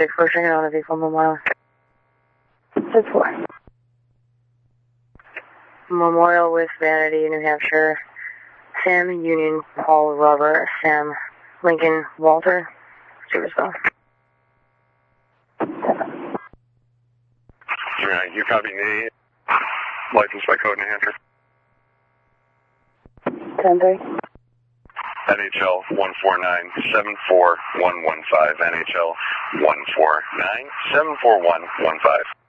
4 checking on a vehicle Memorial. 6-4. Memorial with Vanity, New Hampshire. Sam Union, Paul Robert, Sam Lincoln Walter, Steversville. Alright, you copy me. License by code New Hampshire. 10-3. NHL 149-74115. NHL 149-74115.